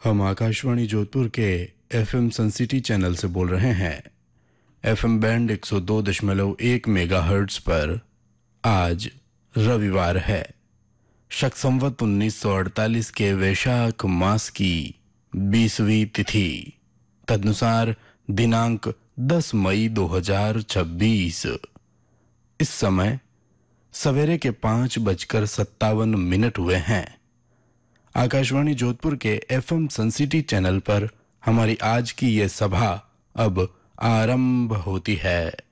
हम आकाशवाणी जोधपुर के एफएम सन city channel से बोल रहे हैं। एफएम बैंड 102.1 मेगाहर्ट्ज पर आज रविवार है। शक संवत 1948 के वैशाख मास की 20वीं तिथि, तदनुसार दिनांक 10 मई 2026। इस समय सवेरे के 5:57 हुए हैं। आकाशवाणी जोधपुर के एफएम सन सिटी चैनल पर हमारी आज की ये सभा अब आरंभ होती है।